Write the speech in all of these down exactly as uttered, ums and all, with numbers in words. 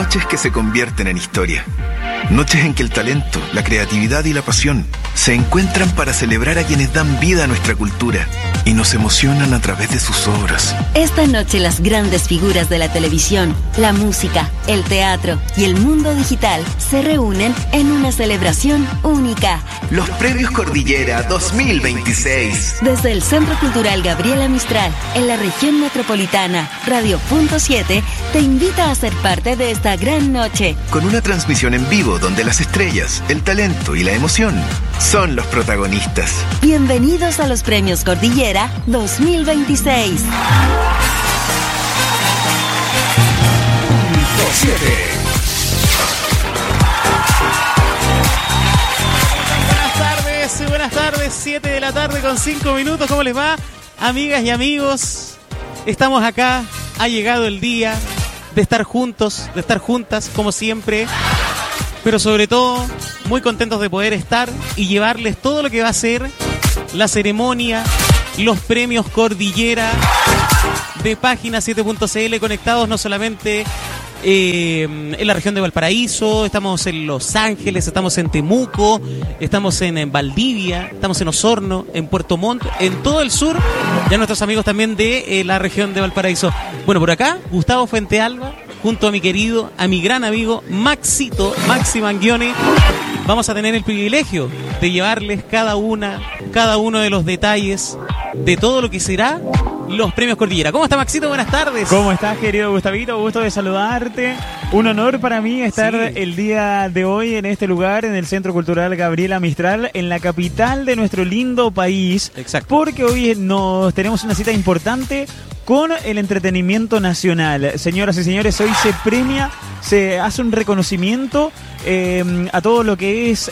Noches que se convierten en historia. Noches en que el talento, la creatividad y la pasión se encuentran para celebrar a quienes dan vida a nuestra cultura y nos emocionan a través de sus obras. Esta noche las grandes figuras de la televisión, la música, el teatro y el mundo digital se reúnen en una celebración única. Los Premios Cordillera dos mil veintiséis. Desde el Centro Cultural Gabriela Mistral, en la región metropolitana, Radio Punto siete te invita a ser parte de esta gran noche. Con una transmisión en vivo donde las estrellas, el talento y la emoción son los protagonistas. Bienvenidos a los Premios Cordillera dos mil veintiséis. Punto siete. Buenas tardes, buenas tardes, siete de la tarde con cinco minutos. ¿Cómo les va, amigas y amigos? Estamos acá, ha llegado el día de estar juntos, de estar juntas, como siempre, pero sobre todo muy contentos de poder estar y llevarles todo lo que va a ser la ceremonia, los premios Cordillera de Página siete punto c l, conectados no solamente eh, en la región de Valparaíso, estamos en Los Ángeles, estamos en Temuco, estamos en, en Valdivia, estamos en Osorno, en Puerto Montt, en todo el sur, ya nuestros amigos también de eh, la región de Valparaíso. Bueno, por acá, Gustavo Fuentealba, junto a mi querido, a mi gran amigo Maxito, Maxi Manghione, vamos a tener el privilegio de llevarles cada una, cada uno de los detalles de todo lo que será los Premios Cordillera. ¿Cómo está, Maxito? Buenas tardes. ¿Cómo estás, querido Gustavito? Gusto de saludarte. Un honor para mí estar Sí. el día de hoy en este lugar, en el Centro Cultural Gabriela Mistral, en la capital de nuestro lindo país. Exacto. Porque hoy nos tenemos una cita importante con el entretenimiento nacional. Señoras y señores, hoy se premia, se hace un reconocimiento eh, a todo lo que es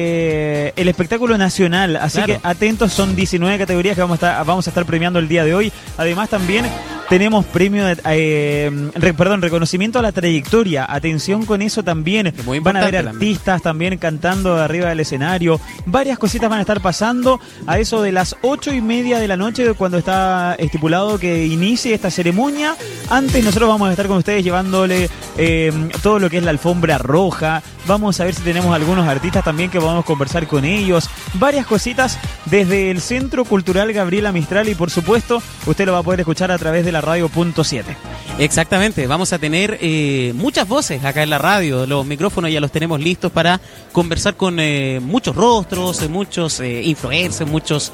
eh, el espectáculo nacional. Así Claro. que atentos, son diecinueve categorías que vamos a estar, vamos a estar premiando el día de hoy. Además también tenemos premio, de, eh, re, perdón, reconocimiento a la trayectoria. Atención con eso también. Muy Van a haber importante también. artistas también cantando arriba del escenario. Varias cositas van a estar pasando a eso de las ocho y media de la noche, cuando está estipulado que inicie esta ceremonia. Antes nosotros vamos a estar con ustedes llevándole eh, todo lo que es la alfombra roja. Vamos a ver si tenemos algunos artistas también que podamos conversar con ellos. Varias cositas desde el Centro Cultural Gabriela Mistral, y por supuesto usted lo va a poder escuchar a través de la Radio Punto siete. Exactamente, vamos a tener eh, muchas voces acá en la radio, los micrófonos ya los tenemos listos para conversar con eh, muchos rostros, eh, muchos eh, influencers, muchos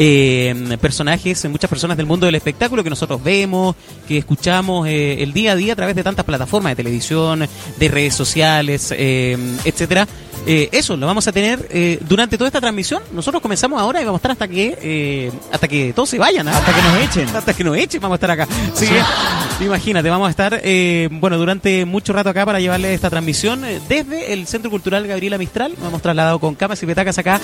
eh, personajes, muchas personas del mundo del espectáculo que nosotros vemos, que escuchamos eh, el día a día a través de tantas plataformas de televisión, de redes sociales, eh, etcétera. Eh, eso lo vamos a tener eh, durante toda esta transmisión. Nosotros comenzamos ahora y vamos a estar hasta que eh, hasta que todos se vayan, ¿eh? Hasta que nos echen. Hasta que nos echen vamos a estar acá. Así que, imagínate, vamos a estar eh, bueno, durante mucho rato acá para llevarles esta transmisión eh, desde el Centro Cultural Gabriela Mistral. Nos hemos trasladado con camas y petacas acá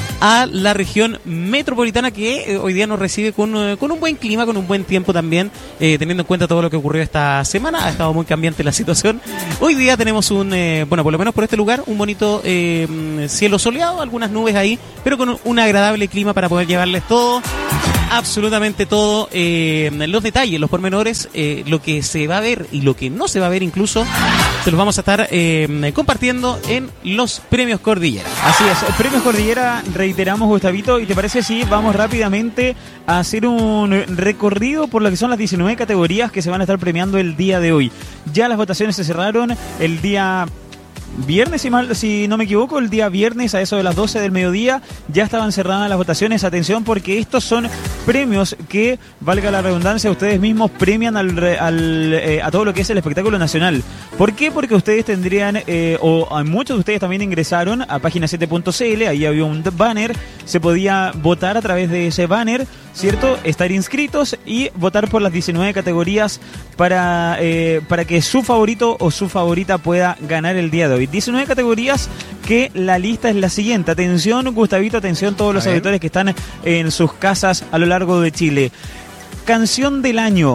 a la región metropolitana, que eh, hoy día nos recibe con, eh, con un buen clima, con un buen tiempo también, eh, teniendo en cuenta todo lo que ocurrió esta semana. Ha estado muy cambiante la situación. Hoy día tenemos un, eh, bueno, por lo menos por este lugar, un bonito eh, cielo soleado, algunas nubes ahí, pero con un, un agradable clima para poder llevarles todo, absolutamente todo, eh, los detalles, los pormenores, eh, lo que se va a ver y lo que no se va a ver incluso, se los vamos a estar eh, compartiendo en los Premios Cordillera. Así es, Premios Cordillera, reiteramos, Gustavito, y te parece si vamos rápidamente a hacer un recorrido por lo que son las diecinueve categorías que se van a estar premiando el día de hoy. Ya las votaciones se cerraron el día viernes, si, mal, si no me equivoco, el día viernes a eso de las doce del mediodía ya estaban cerradas las votaciones. Atención, porque estos son premios que, valga la redundancia, ustedes mismos premian al, al, eh, a todo lo que es el espectáculo nacional. ¿Por qué? Porque ustedes tendrían, eh, o a muchos de ustedes también ingresaron a página siete punto c l, ahí había un banner, se podía votar a través de ese banner, ¿cierto? Estar inscritos y votar por las diecinueve categorías para, eh, para que su favorito o su favorita pueda ganar el día de hoy. diecinueve categorías, que la lista es la siguiente. Atención, Gustavito, atención todos los auditores que están en sus casas a lo largo de Chile. Canción del año,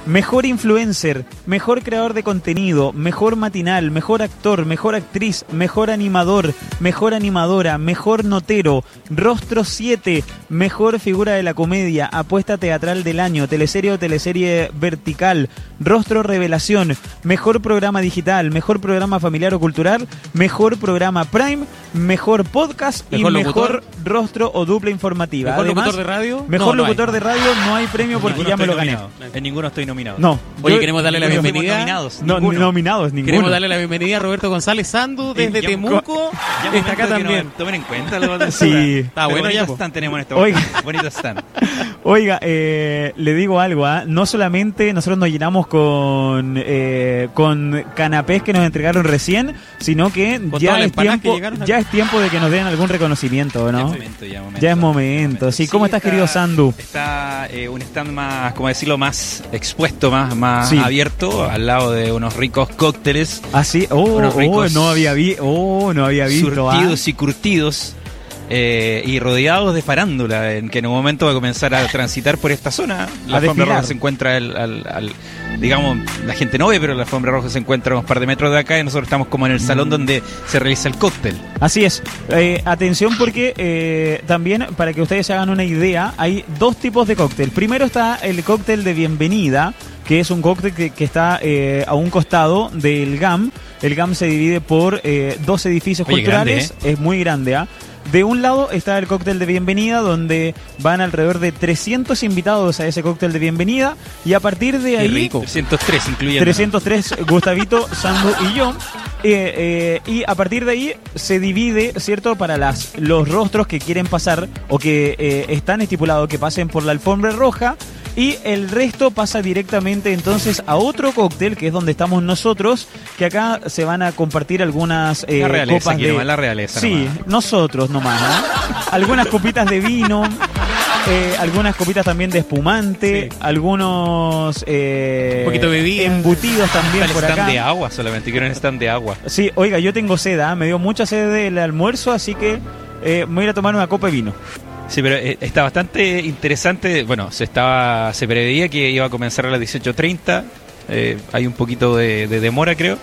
mejor influencer, mejor creador de contenido, mejor matinal, mejor actor, mejor actriz, mejor animador, mejor animadora, mejor notero, Rostro siete, mejor figura de la comedia, apuesta teatral del año, teleserie o teleserie vertical, Rostro revelación, mejor programa digital, mejor programa familiar o cultural, mejor programa Prime, mejor podcast ¿Mejor y locutor? mejor rostro o dupla informativa. ¿Mejor Además, locutor de radio? Mejor No, no locutor hay. de radio no hay premio porque Ninguno ya me estoy lo gané. nominado. En ninguno estoy nominado. No. Oye, Yo- queremos darle la Ninguno fuimos bienvenida. nominados. No, ninguno. nominados, ninguno. Queremos darle la bienvenida a Roberto González Sandu desde Ya- Temuco. Ya Está acá momento que también. nos tomen en cuenta lo Sí. Está bueno ya, po. Stand tenemos en este Oiga. momento. Bonito stand. Oiga, eh, le digo algo, ¿ah? No solamente nosotros nos llenamos con eh, con canapés que nos entregaron recién, sino que Con todas ya las es empanadas que tiempo llegaron acá. ya es tiempo de que nos den algún reconocimiento, Ya ¿no? es momento, ya, momento. Ya es momento. Sí, ¿cómo estás, está- querido Sandu? Está eh, un stand más, como decirlo, más expuesto, más, más Sí. abierto, al lado de unos ricos cócteles Ah, sí. Oh, Unos oh, ricos no había vi oh, no había visto. ¿ah? surtidos y curtidos. eh, y rodeados de farándula, en que en un momento va a comenzar a transitar por esta zona. La A alfombra desfilar. roja se encuentra al, al- al- digamos, la gente no ve, pero la alfombra roja se encuentra a unos par de metros de acá y nosotros estamos como en el salón donde se realiza el cóctel. Así es. Eh, atención porque eh, también, para que ustedes se hagan una idea, hay dos tipos de cóctel. Primero está el cóctel de bienvenida, que es un cóctel que, que está eh, a un costado del G A M. El G A M se divide por eh, dos edificios Oye, culturales. grande, Es muy grande, ¿ah? De un lado está el cóctel de bienvenida, donde van alrededor de trescientos invitados a ese cóctel de bienvenida. Y a partir de ahí... trescientos tres incluyendo. trescientos tres, Gustavito, Sandu y yo. Eh, eh, y a partir de ahí se divide, ¿cierto? Para las los rostros que quieren pasar o que eh, están estipulados que pasen por la alfombra roja. Y el resto pasa directamente entonces a otro cóctel, que es donde estamos nosotros, que acá se van a compartir algunas eh, La realeza, copas aquí de... nomás, la realeza Sí, nomás. nosotros nomás, ¿no? Algunas copitas de vino, eh, algunas copitas también de espumante, Sí. algunos eh, Un poquito de bebida. embutidos también Está el por stand acá. de agua solamente, quiero un stand de agua. Sí, oiga, yo tengo sed, ¿ah? Me dio mucha sed del almuerzo, así que eh, me voy a ir a tomar una copa de vino. Sí, pero eh, está bastante interesante. Bueno, se estaba se preveía que iba a comenzar a las dieciocho treinta. Eh, hay un poquito de, de demora, creo.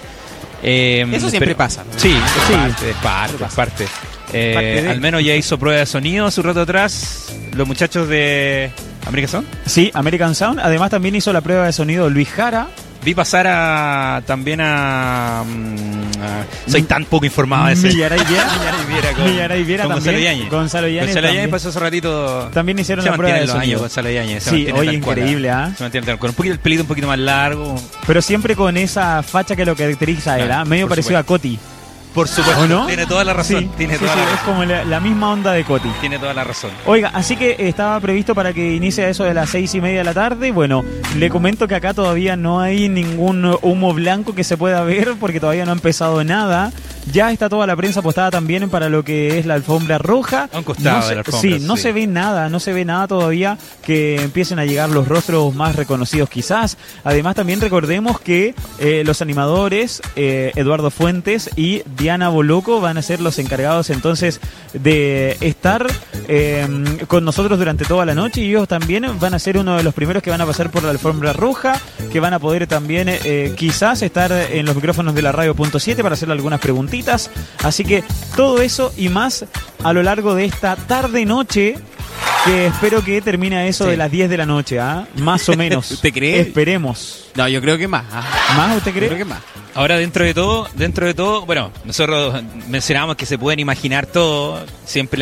Eh, Eso siempre pero- pasa, ¿no? Sí, es Sí. parte, es parte, es parte. Eh, Parte de- Al menos ya hizo prueba de sonido hace un rato atrás. Los muchachos de American Sound. Sí, American Sound. Además también hizo la prueba de sonido Luis Jara. Vi pasar a también a, mm, a- soy tan poco informado de ese. Millaray Viera. Millaray Viera con, Millaray Viera con también. Gonzalo Yáñez. Gonzalo Yáñez Gonzalo Yáñez también. pasó hace ratito. También hicieron Se la prueba mantiene de los sonido. años Gonzalo Yáñez. se Sí, mantiene oye, tal cual, increíble, ¿ah? Se mantiene tal cual. Un poquito el pelito un poquito más largo. Pero siempre con esa facha que lo caracteriza a él, ¿ah? Claro, Medio por parecido supuesto. a Coti. Por supuesto. ¿O no? Tiene toda la razón. Sí, tiene sí, toda sí, la es razón. como la, la misma onda de Coti. Tiene toda la razón. Oiga, así que estaba previsto para que inicie a eso de las seis y media de la tarde. Bueno, le comento que acá todavía no hay ningún humo blanco que se pueda ver porque todavía no ha empezado nada. Ya está toda la prensa apostada también para lo que es la alfombra roja. A un costado No se- de la alfombra, Sí, no sí. se ve nada, no se ve nada todavía que empiecen a llegar los rostros más reconocidos quizás. Además también recordemos que eh, los animadores eh, Eduardo Fuentes y Diana Boloco van a ser los encargados entonces de estar eh, con nosotros durante toda la noche y ellos también van a ser uno de los primeros que van a pasar por la alfombra roja, que van a poder también eh, quizás estar en los micrófonos de la radio punto siete para hacerle algunas preguntitas. Así que todo eso y más a lo largo de esta tarde-noche, que espero que termine a eso Sí. de las diez de la noche, ¿ah? Más o menos. ¿Usted cree? Esperemos. No, yo creo que más. ¿ah? ¿Más usted Yo creo cree? que más. Ahora dentro de todo, dentro de todo, bueno, nosotros mencionábamos que se pueden imaginar todo, siempre